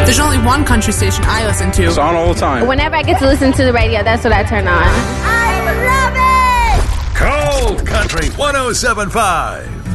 There's only one country station I listen to. It's on all the time. Whenever I get to listen to the radio, that's what I turn on. I love it! Cold Country 107.5.